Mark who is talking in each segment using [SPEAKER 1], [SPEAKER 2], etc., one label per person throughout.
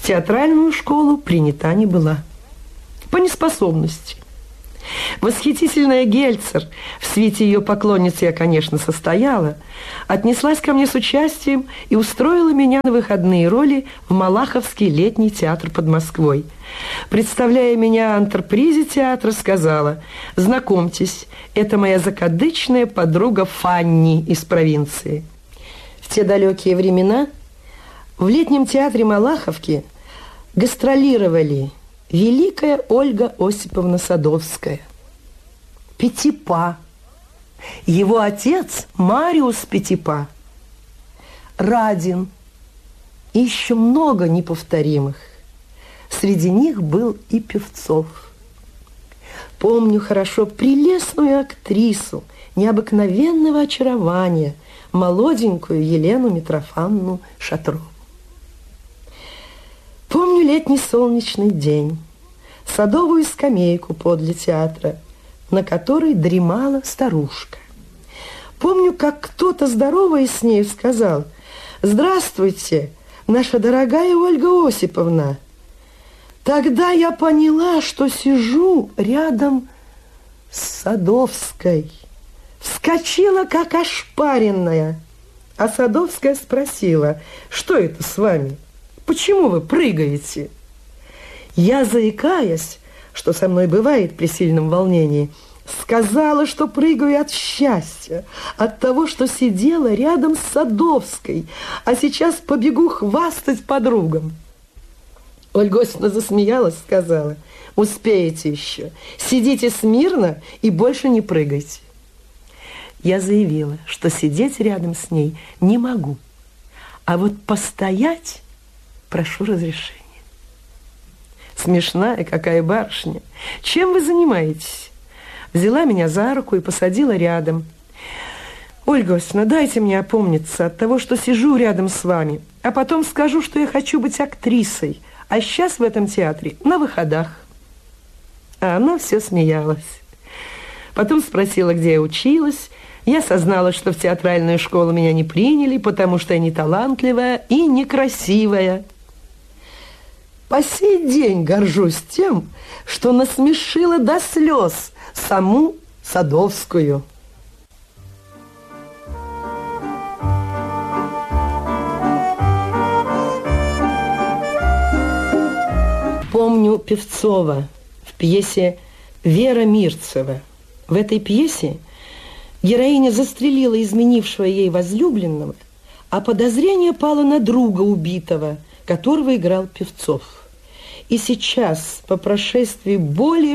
[SPEAKER 1] театральную школу принята не была. По неспособности. Восхитительная Гельцер, в свете ее поклонниц я, конечно, состояла, отнеслась ко мне с участием и устроила меня на выходные роли в Малаховский летний театр под Москвой. Представляя меня антрепризе театра, сказала: «Знакомьтесь, это моя закадычная подруга Фанни из провинции». В те далекие времена в летнем театре Малаховки гастролировали великая Ольга Осиповна Садовская, Петипа, его отец Мариус Петипа, Радин и еще много неповторимых. Среди них был и Певцов. Помню хорошо прелестную актрису необыкновенного очарования, молоденькую Елену Митрофановну Шатрову. Помню летний солнечный день, садовую скамейку подле театра, на которой дремала старушка. Помню, как кто-то, здороваясь с ней, сказал: «Здравствуйте, наша дорогая Ольга Осиповна». Тогда я поняла, что сижу рядом с Садовской. Вскочила, как ошпаренная. А Садовская спросила: «Что это с вами? Почему вы прыгаете?» Я, заикаясь, что со мной бывает при сильном волнении, сказала, что прыгаю от счастья, от того, что сидела рядом с Садовской, а сейчас побегу хвастать подругам. Ольга Осиповна засмеялась, сказала: «Успеете еще. Сидите смирно и больше не прыгайте». Я заявила, что сидеть рядом с ней не могу, а вот постоять прошу разрешения. Смешная какая барышня. Чем вы занимаетесь? Взяла меня за руку и посадила рядом. Ольга Осиповна, дайте мне опомниться от того, что сижу рядом с вами, а потом скажу, что я хочу быть актрисой, а сейчас в этом театре на выходах. А она все смеялась. Потом спросила, где я училась. Я сознала, что в театральную школу меня не приняли, потому что я не талантливая и некрасивая. По сей день горжусь тем, что насмешила до слез саму Садовскую. Помню Певцова в пьесе «Вера Мирцева». В этой пьесе героиня застрелила изменившего ей возлюбленного, а подозрение пало на друга убитого, которого играл Певцов. И сейчас, по прошествии более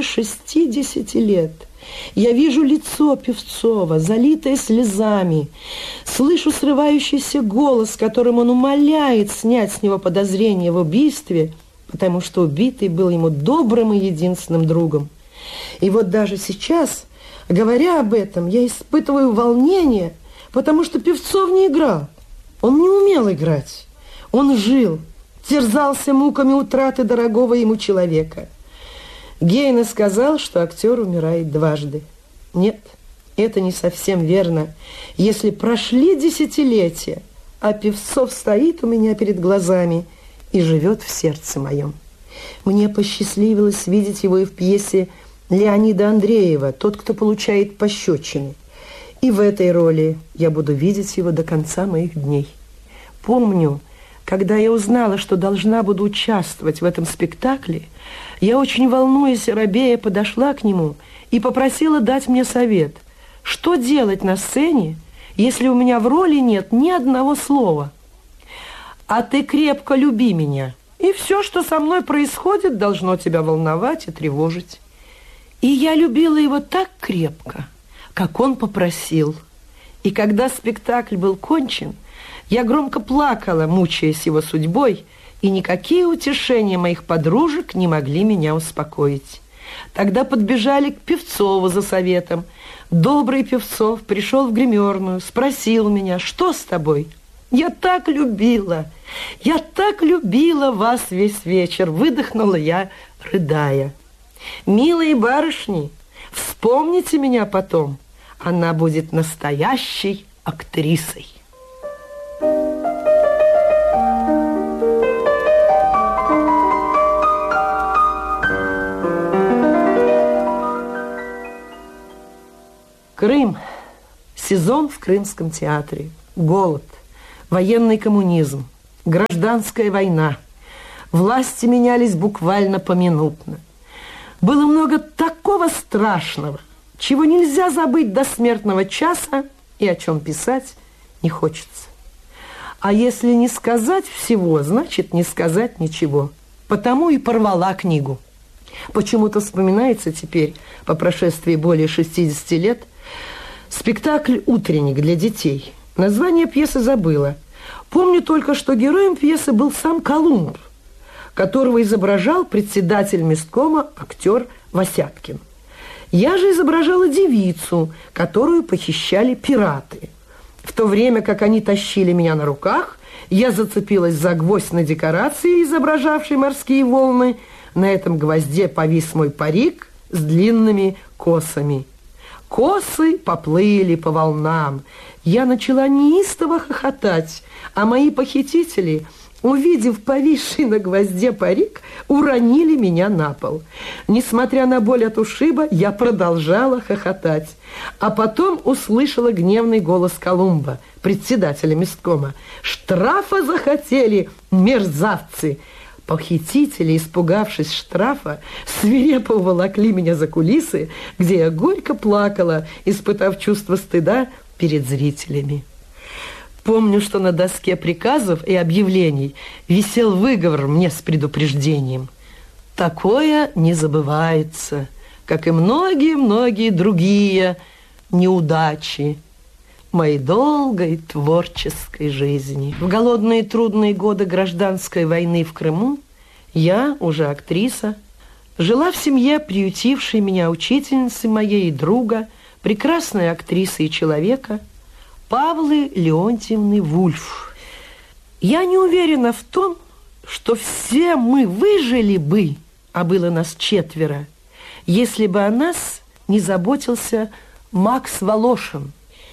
[SPEAKER 1] 60 лет, я вижу лицо Певцова, залитое слезами, слышу срывающийся голос, которым он умоляет снять с него подозрение в убийстве, потому что убитый был ему добрым и единственным другом. И вот даже сейчас, говоря об этом, я испытываю волнение, потому что Певцов не играл. Он не умел играть. Он жил, терзался муками утраты дорогого ему человека. Гейне сказал, что актер умирает дважды. Нет, это не совсем верно. Если прошли десятилетия, а Певцов стоит у меня перед глазами и живет в сердце моем. Мне посчастливилось видеть его и в пьесе Леонида Андреева «Тот, кто получает пощечины». И в этой роли я буду видеть его до конца моих дней. Помню, когда я узнала, что должна буду участвовать в этом спектакле, я, очень волнуясь и робея, подошла к нему и попросила дать мне совет, что делать на сцене, если у меня в роли нет ни одного слова. «А ты крепко люби меня, и все, что со мной происходит, должно тебя волновать и тревожить». И я любила его так крепко, как он попросил. И когда спектакль был кончен, я громко плакала, мучаясь его судьбой, и никакие утешения моих подружек не могли меня успокоить. Тогда подбежали к Певцову за советом. Добрый Певцов пришел в гримерную, спросил меня: «Что с тобой?» Я так любила вас весь вечер», выдохнула я, рыдая. «Милые барышни, вспомните меня потом, она будет настоящей актрисой». Крым. Сезон в Крымском театре. Голод. Военный коммунизм. Гражданская война. Власти менялись буквально поминутно. Было много такого страшного, чего нельзя забыть до смертного часа и о чем писать не хочется. А если не сказать всего, значит не сказать ничего. Потому и порвала книгу. Почему-то вспоминается теперь, по прошествии более 60 лет, спектакль «Утренник» для детей. Название пьесы забыла. Помню только, что героем пьесы был сам Колумб, которого изображал председатель месткома актер Васяткин. Я же изображала девицу, которую похищали пираты. В то время, как они тащили меня на руках, я зацепилась за гвоздь на декорации, изображавшей морские волны. На этом гвозде повис мой парик с длинными косами. Косы поплыли по волнам. Я начала неистово хохотать, а мои похитители, увидев повисший на гвозде парик, уронили меня на пол. Несмотря на боль от ушиба, я продолжала хохотать. А потом услышала гневный голос Колумба, председателя месткома. «Штрафа захотели, мерзавцы!» Похитители, испугавшись штрафа, свирепо уволокли меня за кулисы, где я горько плакала, испытав чувство стыда перед зрителями. Помню, что на доске приказов и объявлений висел выговор мне с предупреждением. Такое не забывается, как и многие-многие другие неудачи моей долгой творческой жизни. В голодные трудные годы гражданской войны в Крыму я, уже актриса, жила в семье приютившей меня учительницы моей и друга, прекрасной актрисы и человека, Павлы Леонтьевны Вульф. Я не уверена в том, что все мы выжили бы, а было нас 4, если бы о нас не заботился Макс Волошин.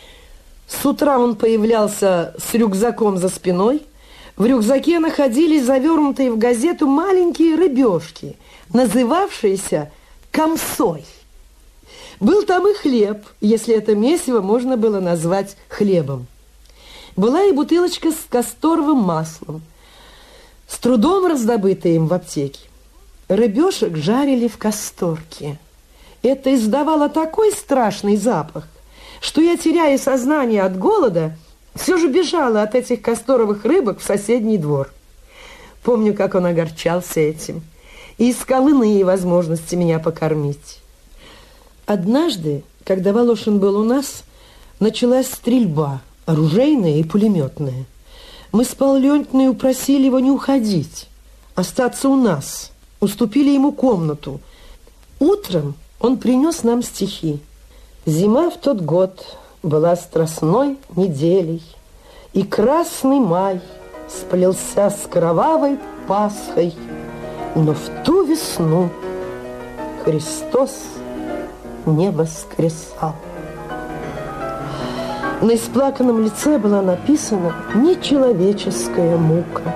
[SPEAKER 1] С утра он появлялся с рюкзаком за спиной. В рюкзаке находились завернутые в газету маленькие рыбешки, называвшиеся комсой. Был там и хлеб, если это месиво можно было назвать хлебом. Была и бутылочка с касторовым маслом, с трудом раздобытая им в аптеке. Рыбешек жарили в касторке. Это издавало такой страшный запах, что я, теряя сознание от голода, все же бежала от этих касторовых рыбок в соседний двор. Помню, как он огорчался этим и искал иные возможности меня покормить. Однажды, когда Волошин был у нас, началась стрельба, оружейная и пулеметная. Мы с Павлом Леонтьевной упросили его не уходить, остаться у нас, уступили ему комнату. Утром он принес нам стихи. Зима в тот год была страстной неделей, и красный май сплелся с кровавой Пасхой, но в ту весну Христос не воскресал. На исплаканном лице была написана нечеловеческая мука.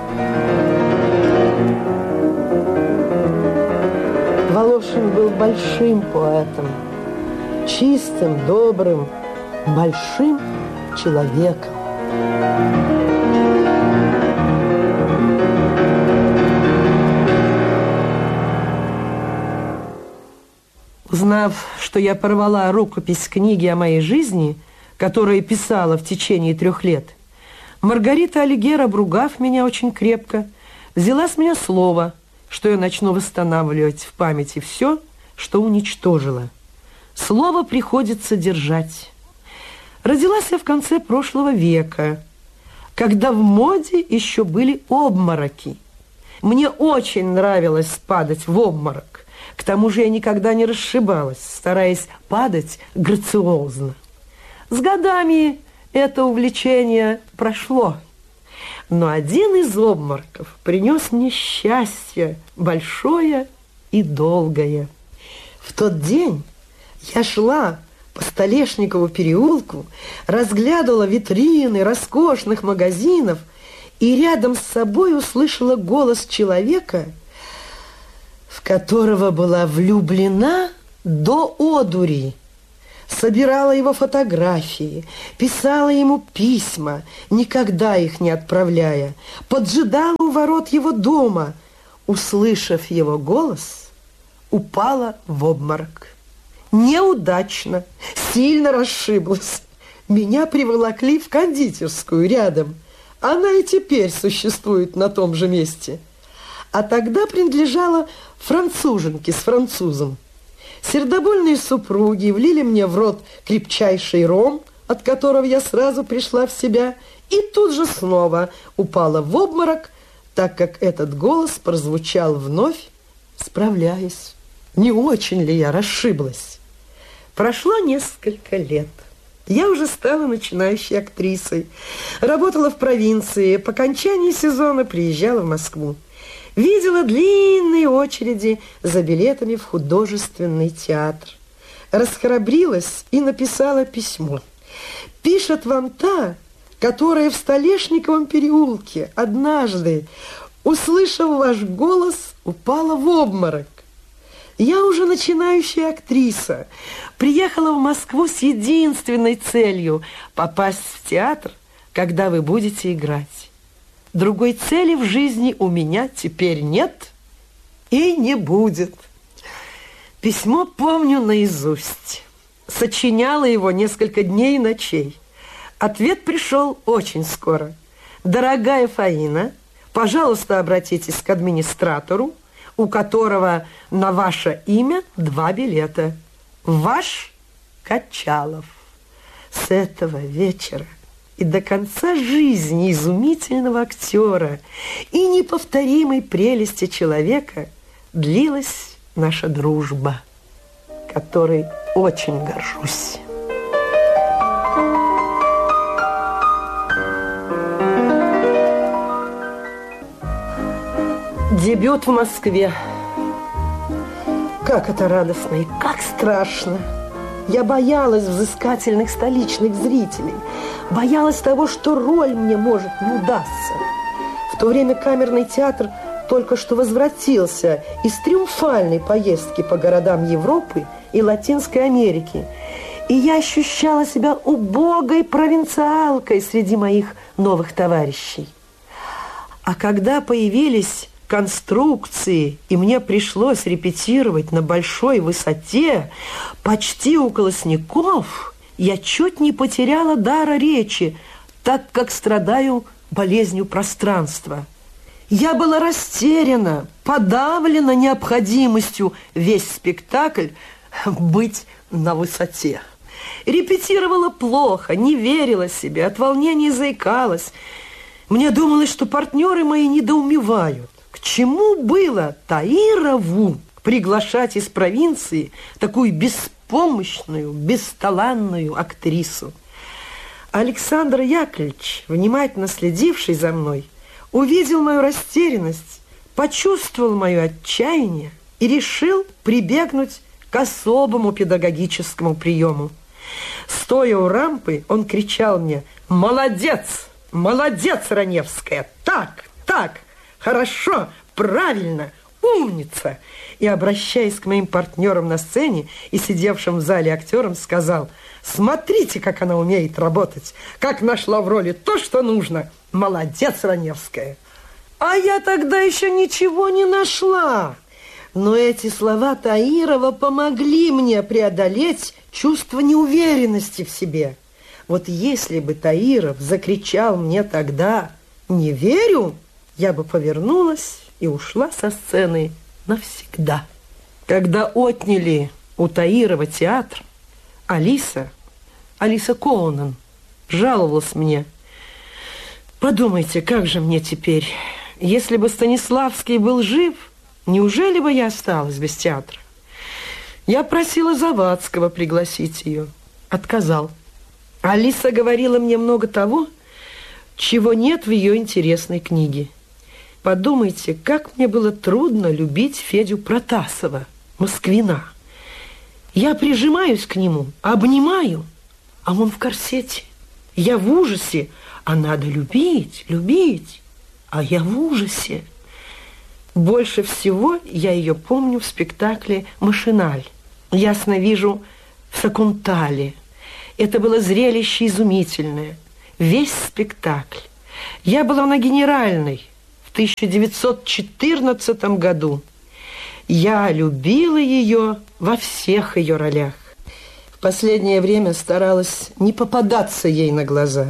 [SPEAKER 1] Волошин был большим поэтом, чистым, добрым, большим человеком. Узнав, что я порвала рукопись книги о моей жизни, которую писала в течение 3 лет, Маргарита Алигер, обругав меня очень крепко, взяла с меня слово, что я начну восстанавливать в памяти все, что уничтожила. Слово приходится держать. Родилась я в конце прошлого века, когда в моде еще были обмороки. Мне очень нравилось падать в обморок. К тому же я никогда не расшибалась, стараясь падать грациозно. С годами это увлечение прошло. Но один из обмороков принес мне счастье большое и долгое. В тот день я шла по Столешникову переулку, разглядывала витрины роскошных магазинов и рядом с собой услышала голос человека, в которого была влюблена до одури. собирала его фотографии, писала ему письма, никогда их не отправляя, поджидала у ворот его дома. Услышав его голос, упала в обморок. Неудачно, сильно расшиблась. Меня приволокли в кондитерскую рядом. Она и теперь существует на том же месте. А тогда принадлежала француженке с французом. Сердобольные супруги влили мне в рот крепчайший ром, от которого я сразу пришла в себя, и тут же снова упала в обморок, так как этот голос прозвучал вновь, справляясь. Не очень ли я расшиблась? Прошло несколько лет. Я уже стала начинающей актрисой. Работала в провинции, по окончании сезона приезжала в Москву. Видела длинные очереди за билетами в художественный театр. Расхрабрилась и написала письмо. Пишет вам та, которая в Столешниковом переулке однажды, услышав ваш голос, упала в обморок. Я уже начинающая актриса, приехала в Москву с единственной целью – попасть в театр, когда вы будете играть. Другой цели в жизни у меня теперь нет и не будет. Письмо помню наизусть. Сочиняла его несколько дней и ночей. Ответ пришел очень скоро. Дорогая Фаина, пожалуйста, обратитесь к администратору, у которого на ваше имя 2 билета. Ваш Качалов. С этого вечера и до конца жизни изумительного актера и неповторимой прелести человека длилась наша дружба, которой очень горжусь. Дебют в Москве. Как это радостно и как страшно. Я боялась взыскательных столичных зрителей, боялась того, что роль мне может не удастся. В то время камерный театр только что возвратился из триумфальной поездки по городам Европы и Латинской Америки, и я ощущала себя убогой провинциалкой среди моих новых товарищей. А когда появились конструкции, и мне пришлось репетировать на большой высоте, почти у Колосников, я чуть не потеряла дара речи, так как страдаю болезнью пространства. Я была растеряна, подавлена необходимостью весь спектакль быть на высоте. Репетировала плохо, не верила себе, от волнения заикалась. Мне думалось, что партнеры мои недоумевают. К чему было Таирову приглашать из провинции такую беспомощную, бесталанную актрису? Александр Яковлевич, внимательно следивший за мной, увидел мою растерянность, почувствовал мое отчаяние и решил прибегнуть к особому педагогическому приему. Стоя у рампы, он кричал мне: «Молодец! Молодец, Раневская! Так, так! Хорошо, правильно, умница!» И, обращаясь к моим партнерам на сцене и сидевшим в зале актерам, сказал: «Смотрите, как она умеет работать, как нашла в роли то, что нужно. Молодец, Раневская!» А я тогда еще ничего не нашла. Но эти слова Таирова помогли мне преодолеть чувство неуверенности в себе. Вот если бы Таиров закричал мне тогда «не верю», я бы повернулась и ушла со сцены навсегда. Когда отняли у Таирова театр, Алиса Коунен жаловалась мне: «Подумайте, как же мне теперь? Если бы Станиславский был жив, неужели бы я осталась без театра?» Я просила Завадского пригласить ее. Отказал. Алиса говорила мне много того, чего нет в ее интересной книге. Подумайте, как мне было трудно любить Федю Протасова, москвина. Я прижимаюсь к нему, обнимаю, а он в корсете. Я в ужасе, а надо любить, любить, а я в ужасе. Больше всего я ее помню в спектакле «Машиналь». Ясно вижу в Сакунтале. Это было зрелище изумительное. Весь спектакль. Я была на Генеральной в 1914 году. Я любила ее во всех ее ролях. В последнее время старалась не попадаться ей на глаза.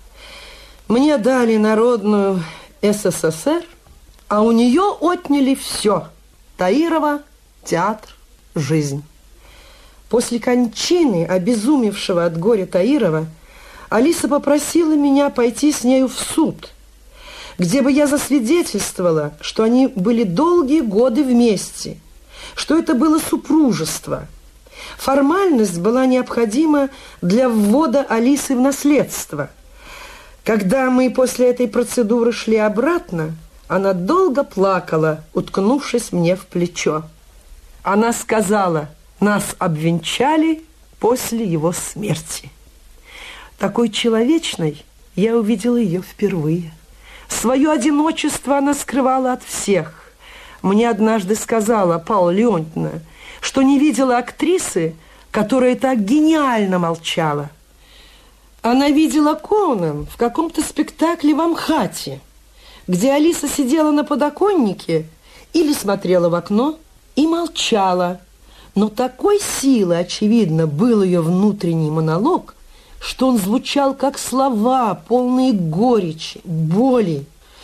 [SPEAKER 1] Мне дали народную СССР, а у нее отняли все. Таирова, театр, жизнь. После кончины обезумевшего от горя Таирова Алиса попросила меня пойти с нею в суд, где бы я засвидетельствовала, что они были долгие годы вместе, что это было супружество. Формальность была необходима для ввода Алисы в наследство. Когда мы после этой процедуры шли обратно, она долго плакала, уткнувшись мне в плечо. Она сказала: нас обвенчали после его смерти. Такой человечной я увидела ее впервые. Свое одиночество она скрывала от всех. Мне однажды сказала Паула Леонтьевна, что не видела актрисы, которая так гениально молчала. Она видела Коунен в каком-то спектакле в Амхате, где Алиса сидела на подоконнике или смотрела в окно и молчала. Но такой силы, очевидно, был ее внутренний монолог, что он звучал как слова, полные горечи, боли.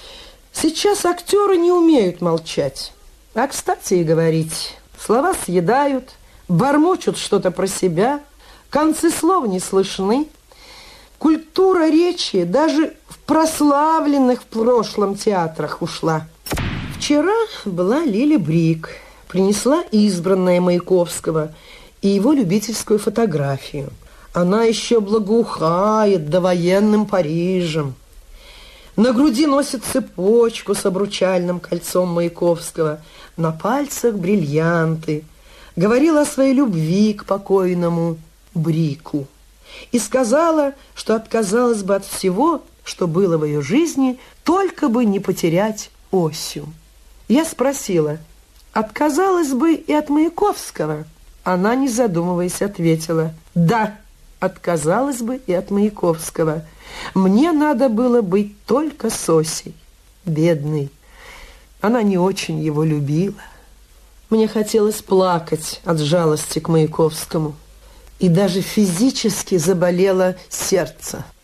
[SPEAKER 1] Сейчас актеры не умеют молчать. А, кстати, и говорить. Слова съедают, бормочут что-то про себя, концы слов не слышны. Культура речи даже в прославленных в прошлом театрах ушла. Вчера была Лиля Брик, принесла избранное Маяковского и его любительскую фотографию. Она еще благоухает довоенным Парижем. На груди носит цепочку с обручальным кольцом Маяковского, на пальцах бриллианты. Говорила о своей любви к покойному Брику и сказала, что отказалась бы от всего, что было в ее жизни, только бы не потерять Осю. Я спросила: отказалась бы и от Маяковского? Она, не задумываясь, ответила: да, отказалась бы и от Маяковского. Мне надо было быть только с Осей. Бедный. Она не очень его любила. Мне хотелось плакать от жалости к Маяковскому. И даже физически заболело сердце.